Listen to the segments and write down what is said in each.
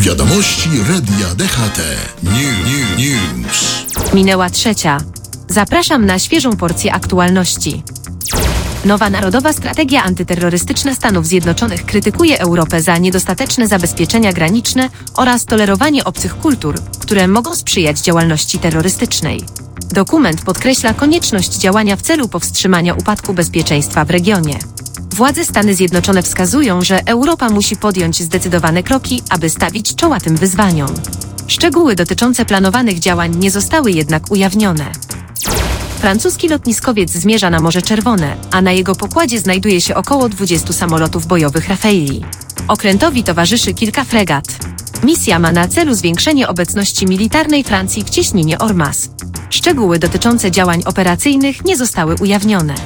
Wiadomości Radia DHT. News. Minęła 3:00. Zapraszam na świeżą porcję aktualności. Nowa Narodowa Strategia Antyterrorystyczna Stanów Zjednoczonych krytykuje Europę za niedostateczne zabezpieczenia graniczne oraz tolerowanie obcych kultur, które mogą sprzyjać działalności terrorystycznej. Dokument podkreśla konieczność działania w celu powstrzymania upadku bezpieczeństwa w regionie. Władze Stany Zjednoczone wskazują, że Europa musi podjąć zdecydowane kroki, aby stawić czoła tym wyzwaniom. Szczegóły dotyczące planowanych działań nie zostały jednak ujawnione. Francuski lotniskowiec zmierza na Morze Czerwone, a na jego pokładzie znajduje się około 20 samolotów bojowych Rafali. Okrętowi towarzyszy kilka fregat. Misja ma na celu zwiększenie obecności militarnej Francji w cieśninie Ormas. Szczegóły dotyczące działań operacyjnych nie zostały ujawnione.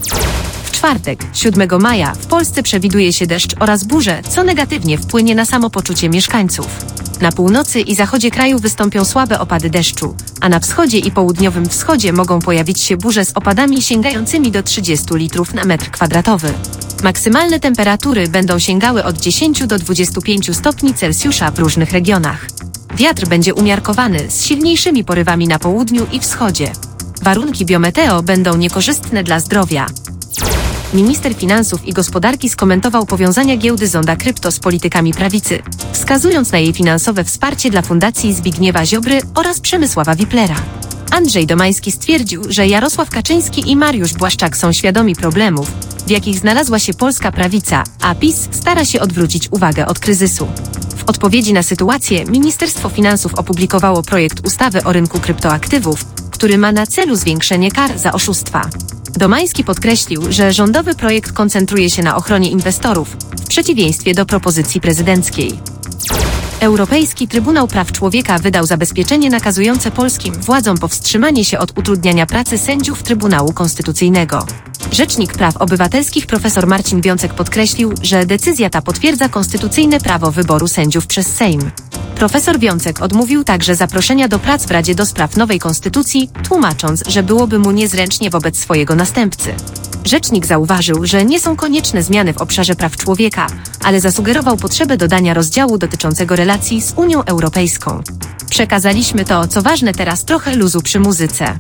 W czwartek, 7 maja, w Polsce przewiduje się deszcz oraz burze, co negatywnie wpłynie na samopoczucie mieszkańców. Na północy i zachodzie kraju wystąpią słabe opady deszczu, a na wschodzie i południowym wschodzie mogą pojawić się burze z opadami sięgającymi do 30 litrów na metr kwadratowy. Maksymalne temperatury będą sięgały od 10 do 25 stopni Celsjusza w różnych regionach. Wiatr będzie umiarkowany, z silniejszymi porywami na południu i wschodzie. Warunki biometeo będą niekorzystne dla zdrowia. Minister Finansów i Gospodarki skomentował powiązania giełdy Zonda Krypto z politykami prawicy, wskazując na jej finansowe wsparcie dla Fundacji Zbigniewa Ziobry oraz Przemysława Wiplera. Andrzej Domański stwierdził, że Jarosław Kaczyński i Mariusz Błaszczak są świadomi problemów, w jakich znalazła się polska prawica, a PiS stara się odwrócić uwagę od kryzysu. W odpowiedzi na sytuację Ministerstwo Finansów opublikowało projekt ustawy o rynku kryptoaktywów, który ma na celu zwiększenie kar za oszustwa. Domański podkreślił, że rządowy projekt koncentruje się na ochronie inwestorów, w przeciwieństwie do propozycji prezydenckiej. Europejski Trybunał Praw Człowieka wydał zabezpieczenie nakazujące polskim władzom powstrzymanie się od utrudniania pracy sędziów Trybunału Konstytucyjnego. Rzecznik Praw Obywatelskich profesor Marcin Wiącek podkreślił, że decyzja ta potwierdza konstytucyjne prawo wyboru sędziów przez Sejm. Profesor Wiącek odmówił także zaproszenia do prac w Radzie do Spraw Nowej Konstytucji, tłumacząc, że byłoby mu niezręcznie wobec swojego następcy. Rzecznik zauważył, że nie są konieczne zmiany w obszarze praw człowieka, ale zasugerował potrzebę dodania rozdziału dotyczącego relacji z Unią Europejską. Przekazaliśmy to, co ważne, teraz trochę luzu przy muzyce.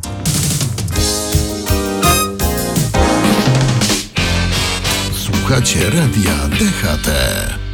Słuchacie Radia DHT.